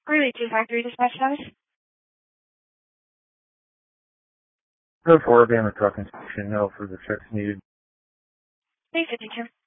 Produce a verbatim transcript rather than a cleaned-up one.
Greeley two five three dispatch status. Go for Alabama Truck Inspection. No further checks needed. eight fifty-two.